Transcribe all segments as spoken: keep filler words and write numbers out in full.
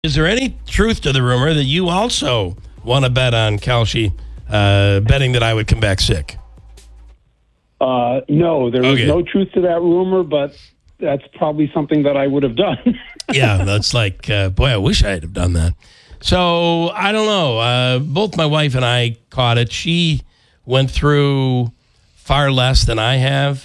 Is there any truth to the rumor that you also want to bet on Kalshi, uh, betting that I would come back sick? Uh, no, there Okay. is no truth to that rumor, but that's probably something that I would have done. Yeah, that's like, uh, boy, I wish I'd have done that. So, I don't know. Uh, both my wife and I caught it. She went through far less than I have,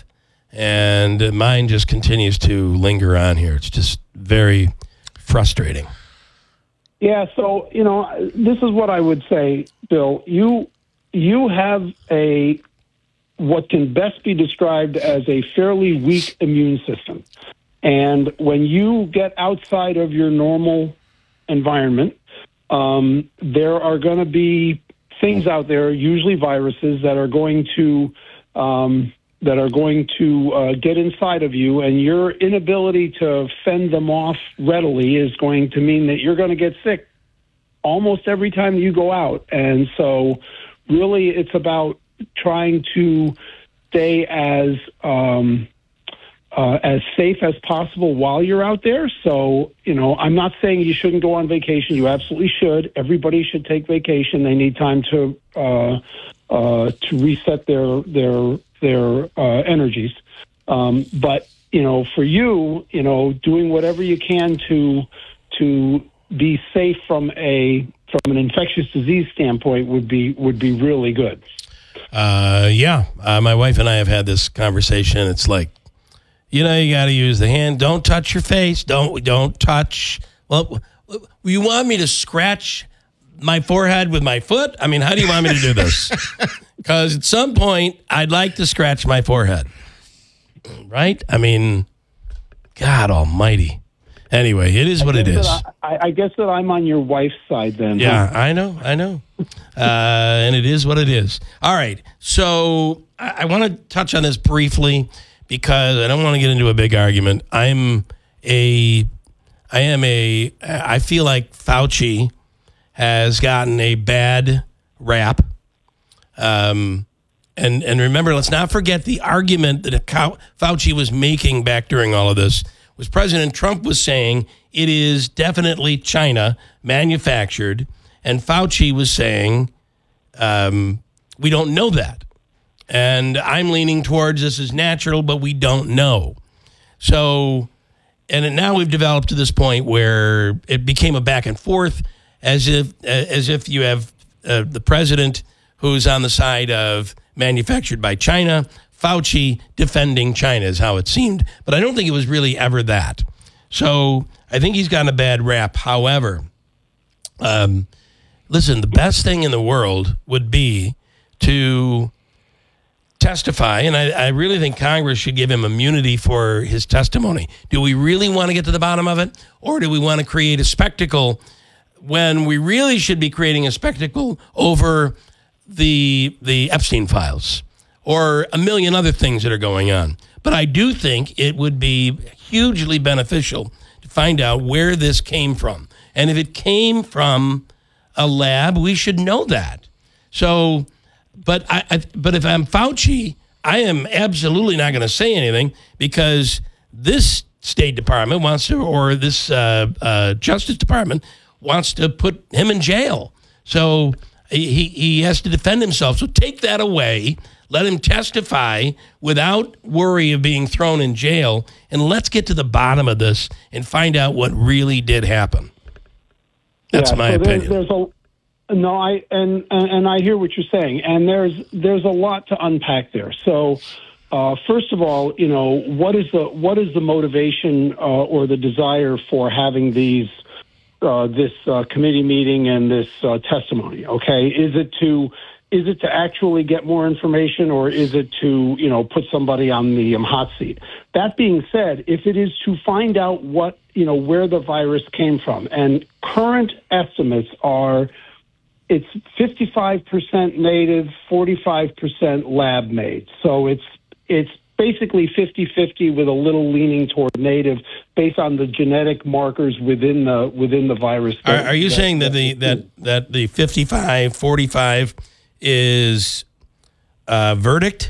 and mine just continues to linger on here. It's just very frustrating. Yeah, so, you know, this is what I would say, Bill. You you have a what can best be described as a fairly weak immune system. And when you get outside of your normal environment, um, there are going to be things out there, usually viruses, that are going to um, that are going to uh, get inside of you, and your inability to fend them off readily is going to mean that you're going to get sick almost every time you go out. And so really it's about trying to stay as um, uh, as safe as possible while you're out there. So, you know, I'm not saying you shouldn't go on vacation. You absolutely should. Everybody should take vacation. They need time to uh, uh, to reset their their their uh, energies. Um, but, you know, for you, you know, doing whatever you can to to be safe from a from an infectious disease standpoint would be would be really good. Uh, yeah, uh, my wife and I have had this conversation. It's like, you know, you got to use the hand. Don't touch your face. Don't don't touch. Well, you want me to scratch my forehead with my foot? I mean, how do you want me to do this? Because at some point, I'd like to scratch my forehead, right? I mean, God Almighty. Anyway, it is what it is. I, I guess that I'm on your wife's side then. Yeah, huh? I know, I know. Uh, and it is what it is. All right, so I, I want to touch on this briefly because I don't want to get into a big argument. I'm a, I am a, I feel like Fauci has gotten a bad rap. Um, and, and remember, let's not forget the argument that Fauci was making back during all of this was President Trump was saying it is definitely China manufactured, and Fauci was saying um, we don't know that. And I'm leaning towards this is natural, but we don't know. So, and now we've developed to this point where it became a back and forth as if as if you have uh, the president who's on the side of manufactured by China, Fauci defending China is how it seemed, but I don't think it was really ever that. So I think he's gotten a bad rap. However, um, listen, the best thing in the world would be to testify, and I, I really think Congress should give him immunity for his testimony. Do we really want to get to the bottom of it, or do we want to create a spectacle when we really should be creating a spectacle over the the Epstein files or a million other things that are going on? But I do think it would be hugely beneficial to find out where this came from. And if it came from a lab, we should know that. So, but I, I but if I'm Fauci, I am absolutely not going to say anything because this State Department wants to, or this uh, uh, Justice Department wants to put him in jail. So he he has to defend himself. So take that away. Let him testify without worry of being thrown in jail, and let's get to the bottom of this and find out what really did happen. That's yeah, my so opinion. There's, there's a no, I and, and and I hear what you're saying, and there's there's a lot to unpack there. So, uh, first of all, you know, what is the what is the motivation uh, or the desire for having these uh, this uh, committee meeting and this uh, testimony? Okay, is it to Is it to actually get more information, or is it to, you know, put somebody on the um, hot seat? That being said, if it is to find out what, you know, where the virus came from, and current estimates are it's fifty-five percent native, forty-five percent lab made. So it's it's basically fifty-fifty with a little leaning toward native based on the genetic markers within the within the virus. Are, are you that, saying that, that the that that the fifty-five forty-five is uh, verdict?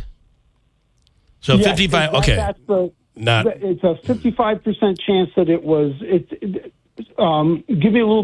So yes, fifty-five, that, okay. That's the, Not. It's a fifty-five percent chance that it was, it, it, um, give me a little